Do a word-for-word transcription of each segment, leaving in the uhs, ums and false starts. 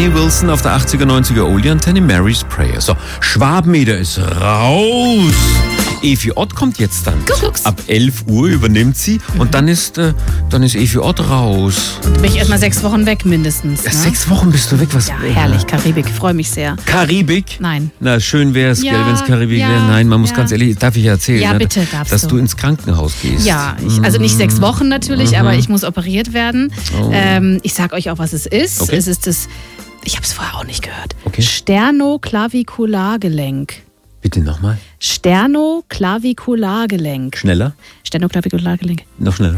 Danny Wilson auf der achtziger, neunziger Oldie-Antenne, Mary's Prayer. So, Schwabenmeter ist raus. Evi Ott kommt jetzt dann. Kuckucks. Ab elf Uhr übernimmt sie mhm. und dann ist, äh, dann ist Evi Ott raus. Dann bin ich erstmal sechs Wochen weg mindestens. Ja, ne? Sechs Wochen bist du weg? Was? Ja, herrlich, Karibik, freue mich sehr. Karibik? Nein. Na, schön wäre es, Ja, wenn es Karibik ja, wäre. Nein, man muss ja. ganz ehrlich, darf ich erzählen, Ja, ne, bitte, darfst dass du. du ins Krankenhaus gehst. Ja, ich, also nicht sechs Wochen natürlich, Mhm. aber ich muss operiert werden. Oh. Ähm, ich sag euch auch, was es ist. Okay. Es ist das, ich habe es vorher auch nicht gehört, Okay. Sternoklavikulargelenk. Bitte nochmal. Sternoklavikulargelenk. Schneller? Sternoklavikulargelenk. Noch schneller.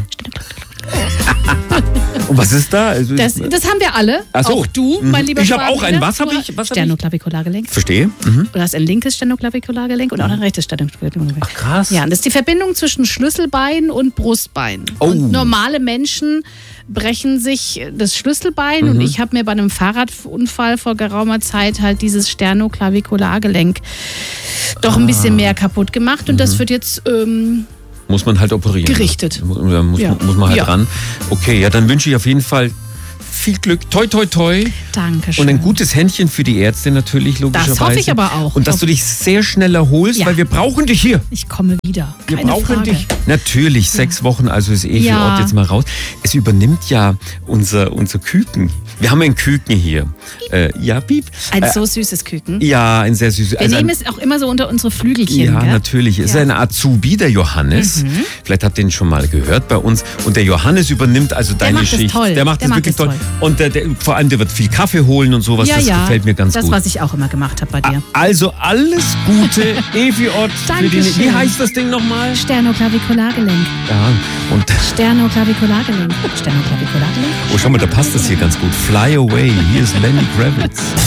Und was ist da? Also, Das, das haben wir alle. Ach so. Auch du, mein lieber Ich habe auch Schwabenländer. ein. Was habe ich? Was hab ich? Sternoklavikulargelenk. Verstehe. Mhm. Du hast ein linkes Sternoklavikulargelenk und auch ein rechtes Sternoklavikulargelenk. Ach, krass. Ja, und das ist die Verbindung zwischen Schlüsselbein und Brustbein. Oh. Und normale Menschen brechen sich das Schlüsselbein Mhm. und ich habe mir bei einem Fahrradunfall vor geraumer Zeit halt dieses Sternoklavikulargelenk doch ein bisschen mehr kaputt gemacht und Mhm. das wird jetzt ähm, Muss man halt operieren. Gerichtet. Muss, muss, Ja. muss man halt Ja. ran. Okay, ja, dann wünsche ich auf jeden Fall viel Glück. Toi, toi, toi. Dankeschön. Und ein gutes Händchen für die Ärzte natürlich, logischerweise. Das hoffe ich aber auch. Und dass du dich sehr schnell erholst, Ja. weil wir brauchen dich hier. Ich komme wieder. Wir Keine brauchen Frage. dich. Natürlich, sechs Wochen, also ist Evi Ja. Ott jetzt mal raus. Es übernimmt ja unser, unser Küken. Wir haben ein Küken hier. Äh, ja, Piep. Ein Äh, so süßes Küken. ja, ein sehr süßes. Wir also nehmen ein, es auch immer so unter unsere Flügelchen. ja, gell? natürlich. Es ist Ja. ein Azubi, der Johannes. Mhm. Vielleicht habt ihr ihn schon mal gehört bei uns. Und der Johannes übernimmt also deine macht es Schicht. toll. Der macht Der das macht wirklich es toll. toll. Und der, der, vor allem, der wird viel Kaffee holen und sowas. Ja, das ja. gefällt mir ganz das, gut. was ich auch immer gemacht habe bei dir. Also alles Gute, Evi Ott. für die- Dankeschön. Wie heißt das Ding nochmal? Sternoklavikulargelenk. Ja, und Sternoklavikulargelenk. Sternoklavikulargelenk. oh, schau mal, da passt das hier ganz gut. Fly Away, hier ist Lenny Kravitz.